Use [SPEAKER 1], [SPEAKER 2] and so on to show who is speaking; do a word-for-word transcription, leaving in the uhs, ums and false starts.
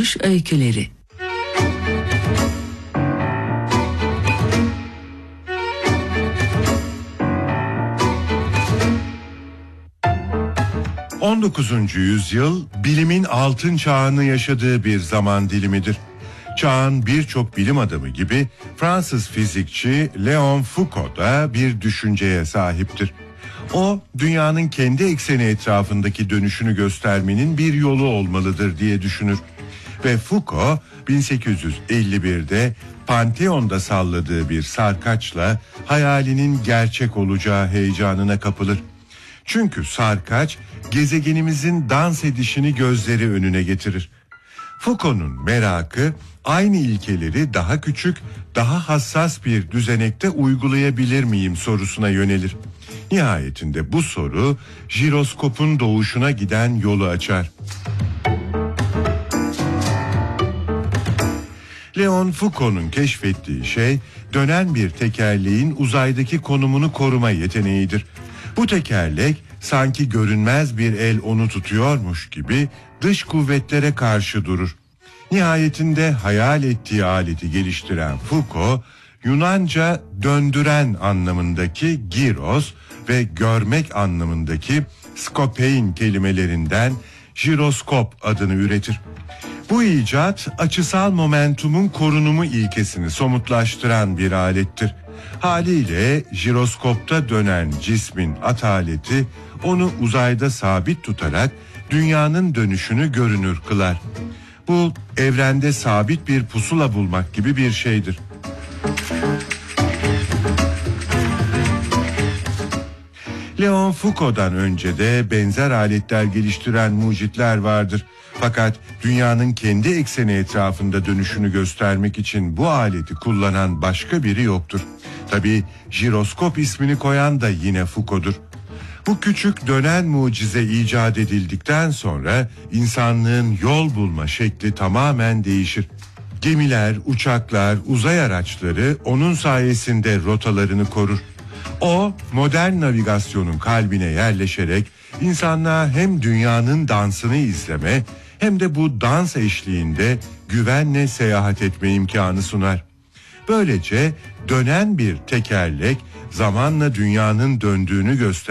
[SPEAKER 1] Kış Öyküleri.
[SPEAKER 2] on dokuzuncu yüzyıl bilimin altın çağını yaşadığı bir zaman dilimidir. Çağın birçok bilim adamı gibi Fransız fizikçi Léon Foucault da bir düşünceye sahiptir. O, dünyanın kendi ekseni etrafındaki dönüşünü göstermenin bir yolu olmalıdır diye düşünür. Ve Foucault bin sekiz yüz elli birde Pantheon'da salladığı bir sarkaçla hayalinin gerçek olacağı heyecanına kapılır. Çünkü sarkaç gezegenimizin dans edişini gözleri önüne getirir. Foucault'un merakı aynı ilkeleri daha küçük, daha hassas bir düzenekte uygulayabilir miyim sorusuna yönelir. Nihayetinde bu soru jiroskopun doğuşuna giden yolu açar. Léon Foucault'un keşfettiği şey dönen bir tekerleğin uzaydaki konumunu koruma yeteneğidir. Bu tekerlek sanki görünmez bir el onu tutuyormuş gibi dış kuvvetlere karşı durur. Nihayetinde hayal ettiği aleti geliştiren Foucault, Yunanca döndüren anlamındaki gyros ve görmek anlamındaki skopein kelimelerinden jiroskop adını üretir. Bu icat açısal momentumun korunumu ilkesini somutlaştıran bir alettir. Haliyle jiroskopta dönen cismin ataleti onu uzayda sabit tutarak dünyanın dönüşünü görünür kılar. Bu evrende sabit bir pusula bulmak gibi bir şeydir. Léon Foucault'dan önce de benzer aletler geliştiren mucitler vardır. Fakat dünyanın kendi ekseni etrafında dönüşünü göstermek için bu aleti kullanan başka biri yoktur. Tabii jiroskop ismini koyan da yine Foucault'dur. Bu küçük dönen mucize icat edildikten sonra insanlığın yol bulma şekli tamamen değişir. Gemiler, uçaklar, uzay araçları onun sayesinde rotalarını korur. O, modern navigasyonun kalbine yerleşerek insanlığa hem dünyanın dansını izleme hem de bu dans eşliğinde güvenle seyahat etme imkanı sunar. Böylece dönen bir tekerlek zamanla dünyanın döndüğünü gösterir.